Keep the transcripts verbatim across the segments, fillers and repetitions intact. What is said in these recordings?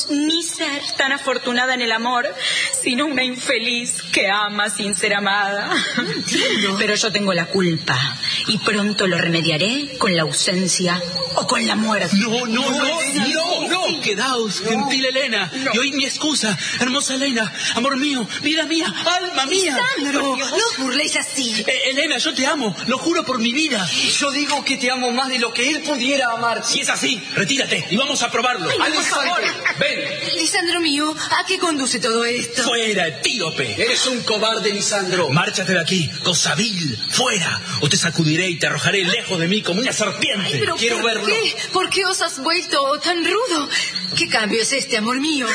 sos ni ser tan afortunada en el amor, sino una infeliz que ama sin ser amada. No entiendo. Pero yo tengo la culpa y pronto lo remediaré con la ausencia o con la muerte. No, no, no, no, no. Quedaos, gentil Elena, no. Y oíd mi excusa, hermosa Elena, amor mío, vida mía, alma mía. Lisandro, no os burléis así. Eh, Elena, yo te amo, lo juro por mi vida. Yo digo que te amo más de lo que él pudiera amar. Si es así, retírate y vamos a probarlo. Ay, por favor. Ven. Lisandro mío, ¿a qué conduce todo esto? Fuera, etíope. Eres un cobarde, Lisandro. Márchate de aquí, cosa vil, fuera, o te sacudiré y te arrojaré lejos de mí como una serpiente. Ay, pero quiero ¿por verlo. Qué? ¿Por qué os has vuelto tan rudo? ¿Qué cambio es este, amor mío?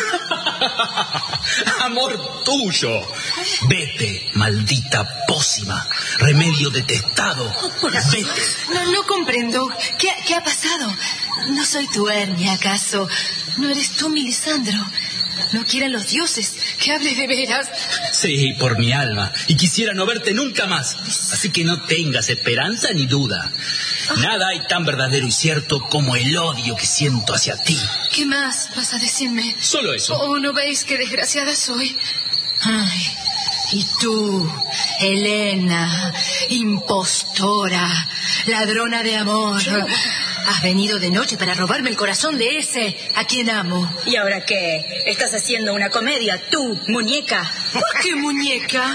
Amor tuyo. Vete, maldita pócima, remedio detestado. Vete. No, no comprendo. ¿Qué, qué ha pasado? No soy tu Hermia, ¿acaso? ¿No eres tú, mi Lisandro? No quieran los dioses que hables de veras. Sí, por mi alma. Y quisiera no verte nunca más. Así que no tengas esperanza ni duda. Nada hay tan verdadero y cierto como el odio que siento hacia ti. ¿Qué más vas a decirme? Solo eso. ¿O no veis qué desgraciada soy? Ay, y tú, Elena, impostora, ladrona de amor. Yo... Has venido de noche para robarme el corazón de ese a quien amo. ¿Y ahora qué? ¿Estás haciendo una comedia, tú, muñeca? ¿Por qué muñeca?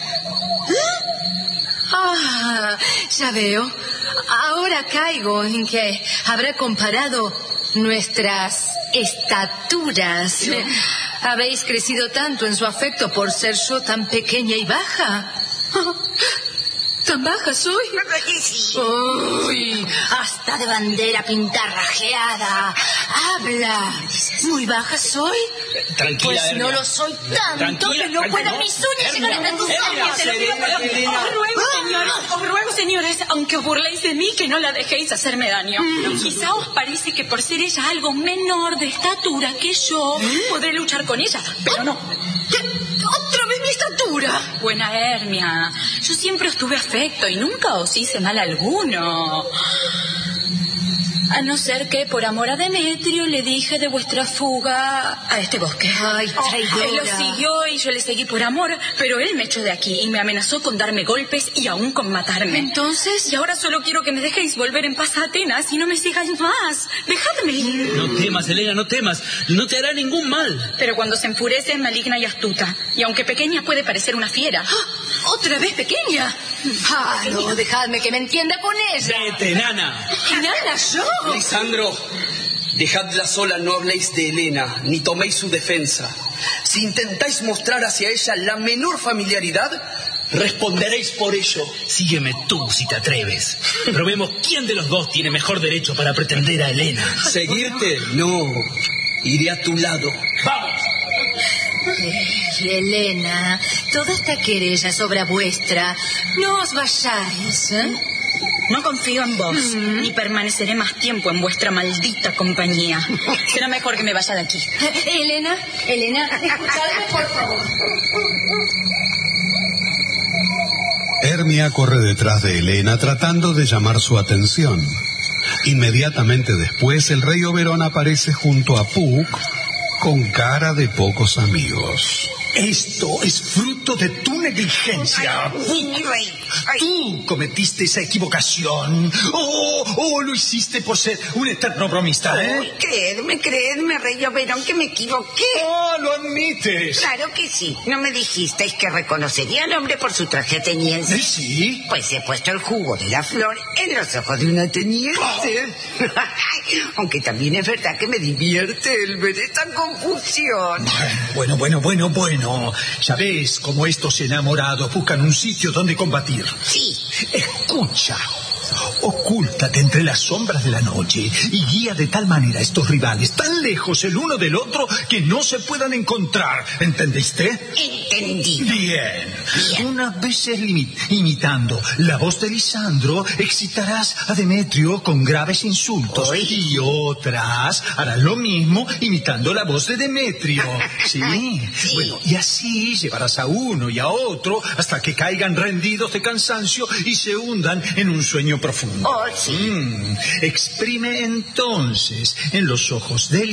Ah, ya veo. Ahora caigo en que habrá comparado nuestras estaturas. ¿Sí? Habéis crecido tanto en su afecto por ser yo tan pequeña y baja. ¿Tan baja soy? Sí. Uy, hasta de bandera pintarrajeada. Habla. ¿Muy baja soy? Tranquila, Pues Hermia. no lo soy tanto Tranquila, que no tranquila, puedan no. mis uñas Hermia, llegar hasta tus Hermia, ojos. Te lo pido, Serena, pero Elena. os ruego, señores, os ruego, señores, aunque os burléis de mí, que no la dejéis hacerme daño. Mm. Quizá os parece que por ser ella algo menor de estatura que yo, podré luchar con ella, pero no. ¿Otra vez mi estatura? Buena Hermia, yo siempre os tuve afecto y nunca os hice mal alguno. A no ser que por amor a Demetrio le dije de vuestra fuga a este bosque. Ay, traidora. Él lo siguió y yo le seguí por amor, pero él me echó de aquí y me amenazó con darme golpes y aún con matarme. Entonces, Y ahora solo quiero que me dejéis volver en paz a Atenas y no me sigáis más. Dejadme ir. No temas, Elena, no temas. No te hará ningún mal. Pero cuando se enfurece es maligna y astuta. Y aunque pequeña puede parecer una fiera. ¡Ah! ¿Otra vez pequeña? Ah, no, dejadme que me entienda con ella. Vete, nana. ¿Nada, yo? Lisandro, dejadla sola, no habléis de Elena, ni toméis su defensa. Si intentáis mostrar hacia ella la menor familiaridad, responderéis por ello. Sígueme tú si te atreves. Probemos quién de los dos tiene mejor derecho para pretender a Elena. ¿Seguirte? No. Iré a tu lado. ¡Vamos! Eh, Elena, toda esta querella es obra vuestra. No os vayáis, ¿eh? No confío en vos, Mm. ni permaneceré más tiempo en vuestra maldita compañía. Será mejor que me vaya de aquí. Eh, Elena, Elena, escuchadme, por favor. Hermia corre detrás de Elena tratando de llamar su atención. Inmediatamente después, el rey Oberón aparece junto a Puck con cara de pocos amigos. Esto es fruto de tu negligencia. Sí, mi rey. Ay. Tú cometiste esa equivocación. Oh, oh, lo hiciste por ser un eterno bromista, Ay, ¿eh? creedme, creedme, rey Oberón, que me equivoqué. Oh, lo admites. Claro que sí. ¿No me dijisteis que reconocería al hombre por su traje ateniense? ¿Eh, sí? Pues he puesto el jugo de la flor en los ojos de un ateniense. Aunque también es verdad que me divierte el ver esta confusión. Bueno, bueno, bueno, bueno. Ya ves cómo estos enamorados buscan un sitio donde combatir. Sí. Escucha. Ocúltate entre las sombras de la noche y guía de tal manera a estos rivales tan lejos el uno del otro que no se puedan encontrar. ¿Entendiste? Entendido. Bien. Bien. Unas veces limi- imitando la voz de Lisandro, excitarás a Demetrio con graves insultos. Uy. Y otras harás lo mismo imitando la voz de Demetrio. ¿Sí? Sí. Bueno, y así llevarás a uno y a otro hasta que caigan rendidos de cansancio y se hundan en un sueño profundo. Oh, sí. Mm, exprime entonces en los ojos de